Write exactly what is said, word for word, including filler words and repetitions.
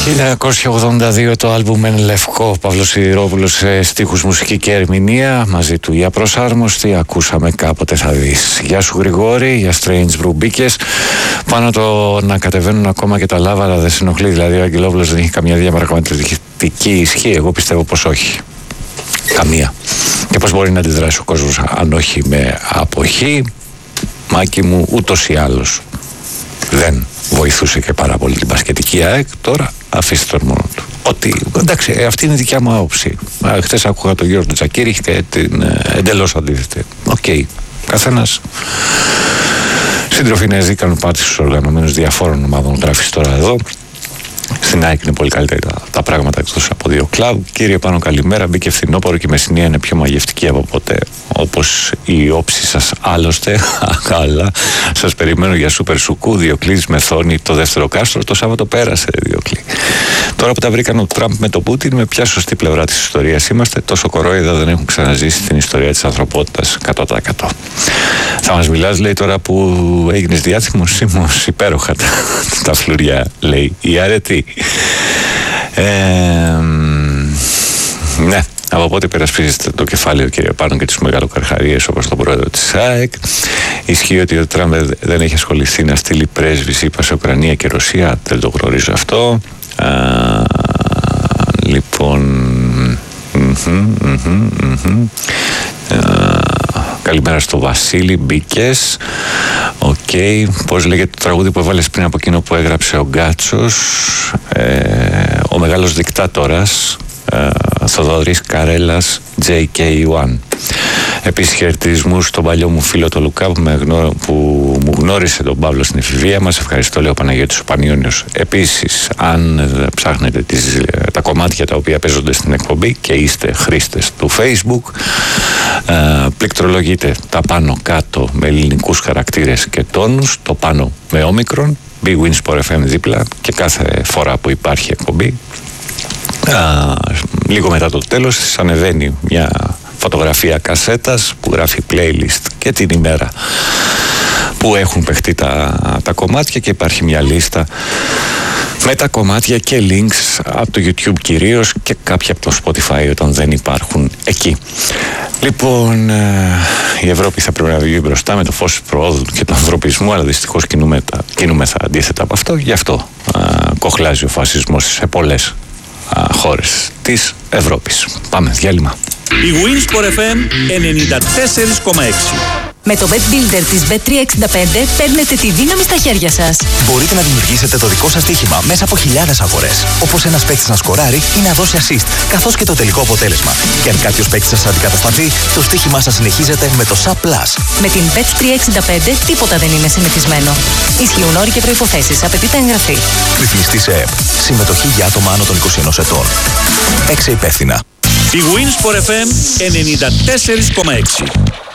χίλια εννιακόσια ογδόντα δύο το άλμπουμ «Εν Λευκό», Παύλος Σιδηρόπουλος σε στίχους, μουσική και ερμηνεία, μαζί του η Απροσάρμοστη, ακούσαμε «Κάποτε θα δεις». Γεια σου Γρηγόρη, για Strange Brew μπήκες. Πάνω το να κατεβαίνουν ακόμα και τα λάβαρα δεν συνοχλεί, δηλαδή ο Αγγελόπουλος δεν έχει καμία διαπραγματευτική ισχύ? Εγώ πιστεύω πως όχι. Καμία. Και πώς μπορεί να αντιδράσει ο κόσμος αν όχι με αποχή? Μάκη μου, ούτως ή άλλως δεν βοηθούσε και πάρα πολύ την μπασκετική ΑΕΚ. Τώρα αφήστε τον μόνο του. Ότι, εντάξει, αυτή είναι η δικιά μου άποψη. Χθες άκουγα τον Γιώργο Τσακίρη και την ε, εντελώς αντίθετη. Οκ. Okay. Καθένας. Σύντροφοι Νέζοι κάνουν πάτη στους οργανωμένους διαφόρων ομάδων. Γράφεις τώρα εδώ. Στην ΑΕΚ είναι πολύ καλύτερα τα, τα πράγματα εκτός από δύο κλαμπ. Κύριε Πάνο, καλημέρα. Μπήκε φθινόπωρο και η Μεσσηνία είναι πιο μαγευτική από ποτέ. Όπως η όψη σας άλλωστε. Αλλά σας περιμένω για Σούπερ Σουκού. Διοκλής με Θόνη το δεύτερο κάστρο. Το Σάββατο πέρασε, Διοκλή. Τώρα που τα βρήκαν ο Τραμπ με τον Πούτιν, με ποια σωστή πλευρά της ιστορίας είμαστε? Τόσο κορόιδα δεν έχουν ξαναζήσει την ιστορία της ανθρωπότητας εκατό τοις εκατό. Θα μας μιλάς, λέει, τώρα που έγινες διάθυμος? Σήμος, υπέροχα τα, τα φλουριά, λέει η αρετή. Ε, ναι, από πότε υπερασπίζεστε το κεφάλαιο, κύριε Πάνο, και τις μεγαλοκαρχαρίες όπως τον πρόεδρο της ΑΕΚ? Ισχύει ότι ο Τραμπ δεν έχει ασχοληθεί να στείλει πρέσβεις, είπα, σε Ουκρανία και Ρωσία? Δεν το γνωρίζω αυτό. Α, λοιπόν, μ-χ, μ-χ, μ-χ. Α, καλημέρα στο Βασίλη, μπήκες. Οκ. Okay. Πώς λέγεται το τραγούδι που έβαλες πριν από εκείνο που έγραψε ο Γκάτσος? Ε, ο μεγάλος δικτάτορας, ε, Θοδωρής Καρέλας, τζέι κέι ουάν. Επίσης χαιρετισμούς στον παλιό μου φίλο τον Λουκά που, με γνω... που μου γνώρισε τον Παύλο στην εφηβεία μας. Ευχαριστώ, λέει ο Παναγιώτης ο Πανιόνιος. Επίσης, αν ψάχνετε τις, τα κομμάτια τα οποία παίζονται στην εκπομπή και είστε χρήστες του Facebook, ε, πληκτρολογείτε τα πάνω κάτω με ελληνικούς χαρακτήρες και τόνους, το πάνω με όμικρον, Big Win Sport εφ εμ δίπλα, και κάθε φορά που υπάρχει εκπομπή, α, λίγο μετά το τέλος της ανεβαίνει μια φωτογραφία κασέτας που γράφει playlist και την ημέρα που έχουν παιχτεί τα, τα κομμάτια, και υπάρχει μια λίστα με τα κομμάτια και links από το YouTube κυρίως και κάποια από το Spotify όταν δεν υπάρχουν εκεί. Λοιπόν, η Ευρώπη θα πρέπει να βγει μπροστά με το φως της προόδου και του ανθρωπισμού, αλλά δυστυχώς κινούμεθα αντίθετα από αυτό. Γι' αυτό α, κοχλάζει ο φασισμός σε πολλές α, χώρες της Ευρώπης. Πάμε, διάλειμμα. Η Winsport εφ εμ ενενήντα τέσσερα κόμμα έξι. Με το Bet Builder της μπετ τριακόσια εξήντα πέντε παίρνετε τη δύναμη στα χέρια σας. Μπορείτε να δημιουργήσετε το δικό σας στοίχημα μέσα από χιλιάδες αγορές. Όπως ένας παίκτης να σκοράρει ή να δώσει assist, καθώς και το τελικό αποτέλεσμα. Και αν κάποιος παίκτης σας αντικατασταθεί, το στοίχημά σας συνεχίζεται με το Sub Plus. Με την μπετ τριακόσια εξήντα πέντε τίποτα δεν είναι συνηθισμένο. Ισχύουν όροι και προϋποθέσεις. Απαιτείται εγγραφή. Ρυθμιστή σε ΕΕΠ. Συμμετοχή για άτομα άνω των είκοσι ενός ετών. Παίξε υπεύθυνα. Η Winsport εφ εμ ενενήντα τέσσερα κόμμα έξι.